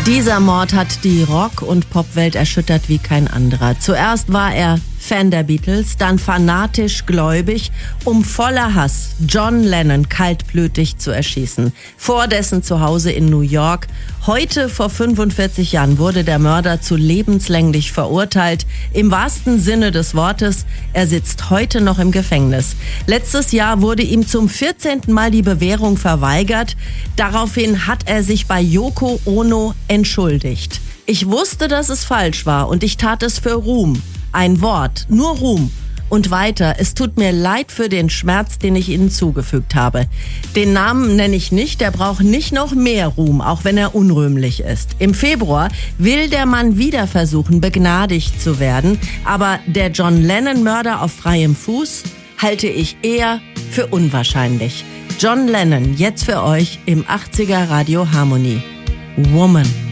Dieser Mord hat die Rock- und Popwelt erschüttert wie kein anderer. Zuerst war er Fan der Beatles, dann fanatisch gläubig, um voller Hass John Lennon kaltblütig zu erschießen. Vor dessen Zuhause in New York. Heute vor 45 Jahren wurde der Mörder zu lebenslänglich verurteilt. Im wahrsten Sinne des Wortes, er sitzt heute noch im Gefängnis. Letztes Jahr wurde ihm zum 14. Mal die Bewährung verweigert. Daraufhin hat er sich bei Yoko Ono entschuldigt. Ich wusste, dass es falsch war und ich tat es für Ruhm. Ein Wort, nur Ruhm. Und weiter, es tut mir leid für den Schmerz, den ich Ihnen zugefügt habe. Den Namen nenne ich nicht, der braucht nicht noch mehr Ruhm, auch wenn er unrühmlich ist. Im Februar will der Mann wieder versuchen, begnadigt zu werden. Aber der John Lennon-Mörder auf freiem Fuß halte ich eher für unwahrscheinlich. John Lennon, jetzt für euch im 80er Radio Harmonie. Woman.